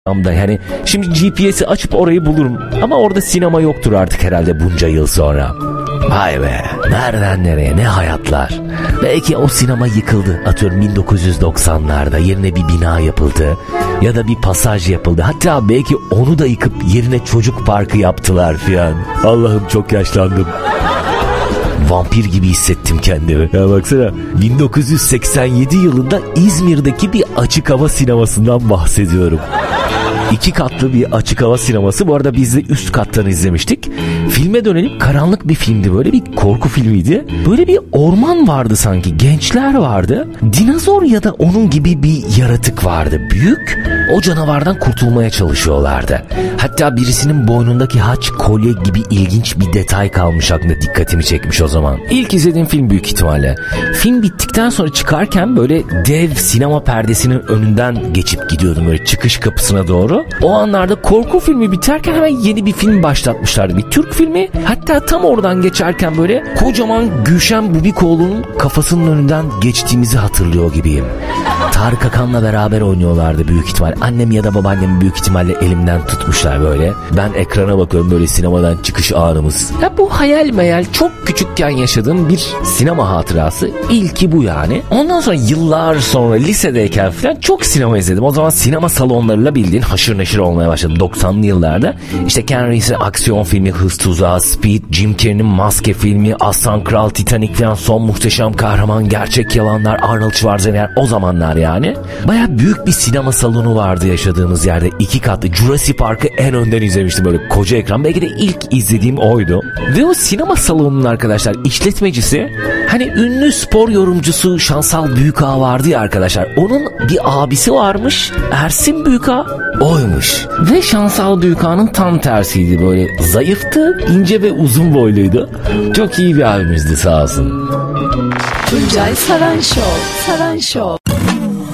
Yani şimdi GPS'i açıp orayı bulurum ama orada sinema yoktur artık herhalde bunca yıl sonra. Vay be, nereden nereye, ne hayatlar. Belki o sinema yıkıldı, atıyorum 1990'larda yerine bir bina yapıldı ya da bir pasaj yapıldı. Hatta belki onu da yıkıp yerine çocuk parkı yaptılar filan. Allah'ım çok yaşlandım. Vampir gibi hissettim kendimi. Ya baksana, 1987 yılında İzmir'deki bir açık hava sinemasından bahsediyorum. 2 katlı bir açık hava sineması. Bu arada biz de üst kattan izlemiştik. Filme dönelim, karanlık bir filmdi. Böyle bir korku filmiydi. Böyle bir orman vardı sanki. Gençler vardı. Dinozor ya da onun gibi bir yaratık vardı. Büyük. O canavardan kurtulmaya çalışıyorlardı. Hatta birisinin boynundaki haç kolye gibi ilginç bir detay kalmış aklımda. Dikkatimi çekmiş o zaman. İlk izlediğim film büyük ihtimalle. Film bittikten sonra çıkarken böyle dev sinema perdesinin önünden geçip gidiyordum böyle çıkış kapısına doğru. O anlarda korku filmi biterken hemen yeni bir film başlatmışlardı. Bir Türk filmi. Hatta tam oradan geçerken böyle kocaman Gülşen Bubikoğlu'nun kafasının önünden geçtiğimizi hatırlıyor gibiyim. Tarık Akan'la beraber oynuyorlardı büyük ihtimal. Annem ya da babaannem büyük ihtimalle elimden tutmuşlar böyle. Ben ekrana bakıyorum böyle sinemadan çıkış anımız. Ya bu hayal meyal çok küçükken yaşadığım bir sinema hatırası. İlki bu yani. Ondan sonra yıllar sonra lisedeyken falan çok sinema izledim. O zaman sinema salonlarıyla bildiğin haşır neşir olmaya başladı 90'lı yıllarda. İşte Ken Reeves'in aksiyon filmi Hız Tuzağı, Speed, Jim Carrey'nin Maske filmi, Aslan Kral, Titanic falan, Son Muhteşem Kahraman, Gerçek Yalanlar, Arnold Schwarzenegger, o zamanlar yani. Baya büyük bir sinema salonu vardı yaşadığımız yerde. 2 katlı. Jurassic Park'ı en önden izlemiştim böyle koca ekran. Belki de ilk izlediğim oydu. Ve o sinema salonunun arkadaşlar işletmecisi, hani ünlü spor yorumcusu Şansal Büyükağa vardı ya arkadaşlar. Onun bir abisi varmış. Ersin Büyükağa oymuş. Ve Şansal Büyükağa'nın tam tersiydi. Böyle zayıftı, ince ve uzun boyluydu. Çok iyi bir abimizdi sağ olsun. Tuncay Saran Show.